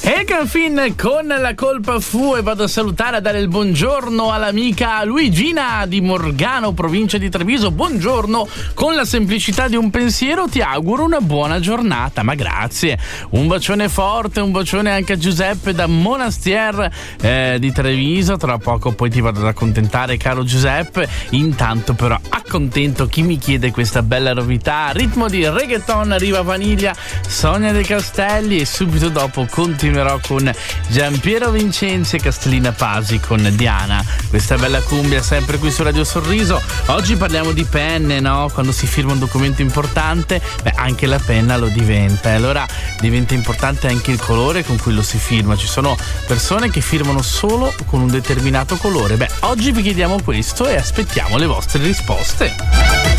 Fin con La colpa fu, e vado a salutare, a dare il buongiorno all'amica Luigina di Morgano, provincia di Treviso. Buongiorno, con la semplicità di un pensiero ti auguro una buona giornata. Ma grazie, un bacione forte, un bacione anche a Giuseppe da Monastier di Treviso. Tra poco poi ti vado ad accontentare, caro Giuseppe. Intanto però accontento chi mi chiede questa bella novità. Ritmo di reggaeton, arriva Vaniglia, Sonia De Castelli, e subito dopo continuerò con Giampiero Vincenzi e Castellina Pasi con Diana. Questa bella cumbia sempre qui su Radio Sorriso. Oggi parliamo di penne, no? Quando si firma un documento importante, anche la penna lo diventa, e allora diventa importante anche il colore con cui lo si firma. Ci sono persone che firmano solo con un determinato colore. Oggi vi chiediamo questo e aspettiamo le vostre risposte.